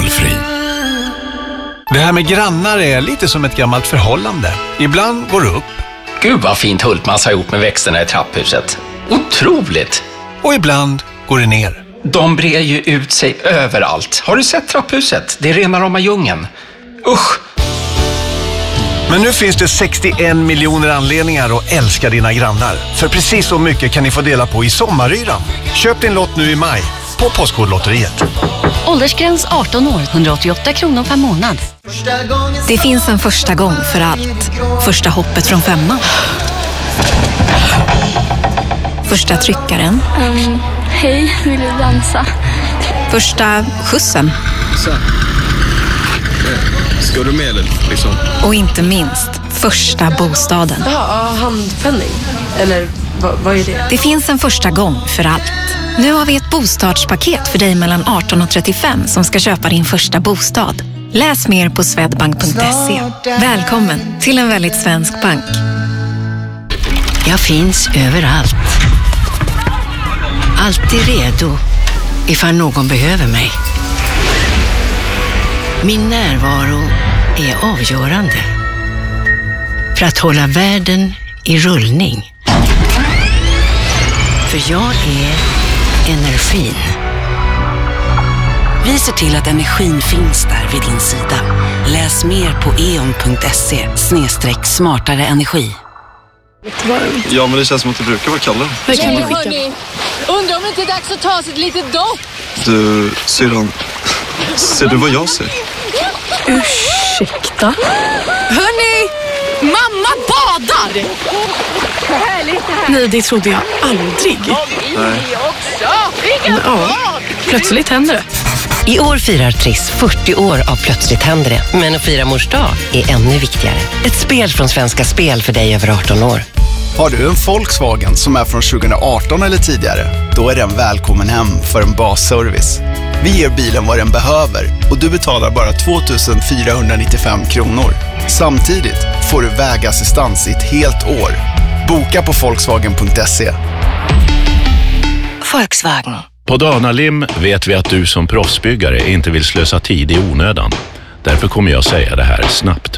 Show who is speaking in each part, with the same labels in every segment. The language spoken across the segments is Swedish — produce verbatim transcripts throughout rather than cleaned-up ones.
Speaker 1: valfri.
Speaker 2: Det här med grannar är lite som ett gammalt förhållande. Ibland går det upp.
Speaker 3: Gud vad fint Hultmans har gjort med växterna i trapphuset. Otroligt!
Speaker 2: Och ibland går det ner.
Speaker 3: De brer ju ut sig överallt. Har du sett trapphuset? Det är rena rama djungeln. Usch!
Speaker 2: Men nu finns det sextioen miljoner anledningar att älska dina grannar. För precis så mycket kan ni få dela på i sommaryran. Köp din lott nu i maj på Postkodlotteriet.
Speaker 4: Åldersgräns arton år, hundraåttioåtta kronor per månad.
Speaker 5: Det finns en första gång för allt. Första hoppet från femman. Första tryckaren.
Speaker 6: Um, hej, vill du dansa?
Speaker 5: Första skjutsen.
Speaker 7: Så. Ska du med eller liksom?
Speaker 5: Och inte minst, första bostaden.
Speaker 8: Ja, handpenning. Eller vad, vad är det?
Speaker 5: Det finns en första gång för allt. Nu har vi ett bostadspaket för dig mellan arton och trettiofem som ska köpa din första bostad. Läs mer på swedbank punkt se. Välkommen till en väldigt svensk bank.
Speaker 9: Jag finns överallt. Alltid redo ifall någon behöver mig. Min närvaro är avgörande för att hålla världen i rullning. För jag är energin.
Speaker 10: Vi ser till att energin finns där vid din sida. Läs mer på e on punkt se snedstreck smartare energi.
Speaker 7: Ja, men det känns som att det brukar vara kallare.
Speaker 8: Vad kan du skicka?
Speaker 11: Hörni, undrar om det inte är dags att ta sig ett litet dopp?
Speaker 7: Du, syrran, ser du vad jag ser?
Speaker 8: Ursäkta?
Speaker 11: Hörni, mamma badar! Härligt det här.
Speaker 8: Nej, det trodde jag aldrig.
Speaker 7: Nej.
Speaker 8: Men, ja, plötsligt händer det.
Speaker 9: I år firar Triss fyrtio år av Plötsligt händer det. Men att fira mors dag är ännu viktigare. Ett spel från Svenska Spel för dig över arton år.
Speaker 12: Har du en Volkswagen som är från tjugoarton eller tidigare? Då är den välkommen hem för en basservice. Vi ger bilen vad den behöver och du betalar bara två tusen fyrahundranittiofem kronor. Samtidigt får du vägassistans i ett helt år. Boka på volkswagen punkt se.
Speaker 10: Volkswagen.
Speaker 1: På Danalim vet vi att du som proffsbyggare inte vill slösa tid i onödan. Därför kommer jag säga det här snabbt.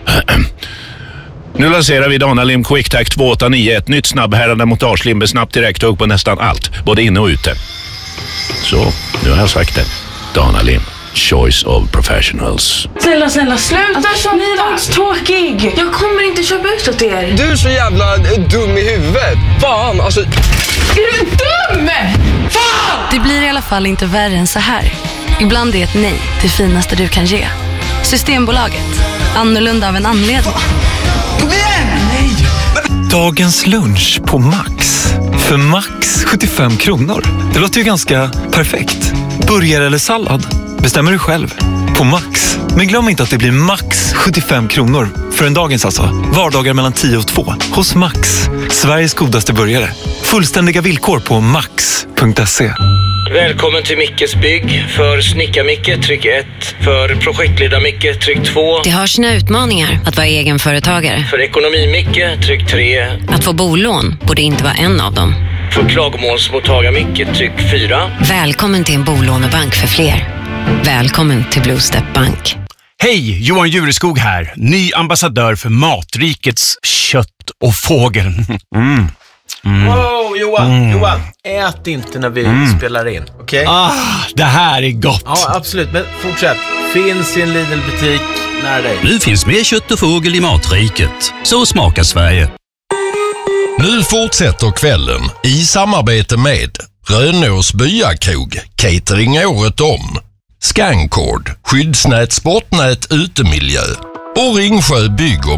Speaker 1: Nu lanserar vi Danalim QuickTac två åtta nio, ett nytt snabbhärande montagelim med snabbt direkthugg på nästan allt, både inne och ute. Så, nu har jag sagt det. Danalim, choice of professionals.
Speaker 8: Snälla, snälla, sluta köpa. Ni är tråkig. Jag kommer inte köpa ut åt er.
Speaker 13: Du är så jävla dum i huvudet. Fan, alltså...
Speaker 8: Är du dum? Fan!
Speaker 10: Det blir i alla fall inte värre än så här. Ibland är ett nej det finaste du kan ge. Systembolaget. Annorlunda av en anledning.
Speaker 13: Kom igen! Nej!
Speaker 14: Dagens lunch på Max. För max sjuttiofem kronor. Det låter ju ganska perfekt. Burgare eller sallad? Bestämmer du själv. På Max. Men glöm inte att det blir max sjuttiofem kronor. För en dagens alltså. Vardagar mellan tio och två. Hos Max. Sveriges godaste burgare. Fullständiga villkor på max punkt se.
Speaker 15: Välkommen till Mickes bygg. För Snicka-Micke, tryck ett. För Projektleda-Micke, tryck två.
Speaker 4: Det har sina utmaningar att vara egenföretagare.
Speaker 15: För Ekonomi-Micke, tryck tre.
Speaker 4: Att få bolån borde inte vara en av dem.
Speaker 15: För Klagomålsmottagar-Micke, tryck fyra.
Speaker 4: Välkommen till en bolånebank för fler. Välkommen till Blue Step Bank.
Speaker 16: Hej, Johan Jureskog här. Ny ambassadör för Matrikets kött och fågel. Mm.
Speaker 17: Mm. Wow, Johan,
Speaker 16: Mm.
Speaker 17: Johan, ät inte när vi
Speaker 16: Mm.
Speaker 17: spelar in, okej? Okay?
Speaker 16: Ah, det här är gott.
Speaker 17: Ja, absolut, men fortsätt. Finns i en Lidl-butik nära dig.
Speaker 18: Nu finns mer kött och fågel i Matriket. Så smakar Sverige.
Speaker 19: Nu fortsätter kvällen i samarbete med Rönås Byakrog, catering året om, Scancord, skyddsnät, sportnät, utemiljö och Ringsjö bygg- och